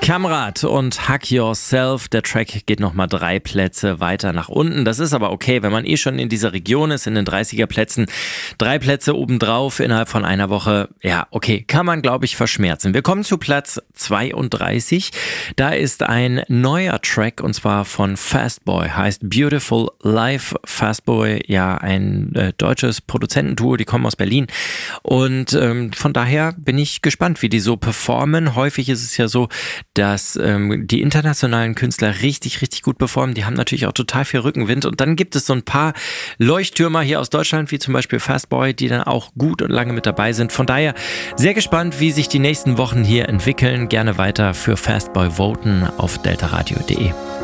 Kamrat und Hug Yourself. Der Track geht nochmal 3 Plätze weiter nach unten. Das ist aber okay, wenn man schon in dieser Region ist, in den 30er Plätzen. 3 Plätze obendrauf innerhalb von einer Woche. Ja, okay, kann man, glaube ich, verschmerzen. Wir kommen zu Platz 32. Da ist ein neuer Track und zwar von Fastboy. Heißt Beautiful Life. Fastboy, ja, ein deutsches Produzentenduo, die kommen aus Berlin. Und von daher bin ich gespannt, wie die so performen. Häufig ist es ja so, dass die internationalen Künstler richtig, richtig gut performen. Die haben natürlich auch total viel Rückenwind. Und dann gibt es so ein paar Leuchttürmer hier aus Deutschland, wie zum Beispiel Fastboy, die dann auch gut und lange mit dabei sind. Von daher sehr gespannt, wie sich die nächsten Wochen hier entwickeln. Gerne weiter für Fastboy voten auf deltaradio.de.